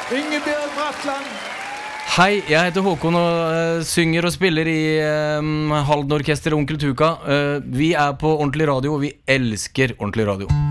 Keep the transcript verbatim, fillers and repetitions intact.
Ingebjørg Bratland. Hei, jeg heter Håkon og uh, synger og spiller i um, Halden Orkester Onkel Tuka. Uh, vi er på Ordentlig Radio, og vi elsker Ordentlig Radio.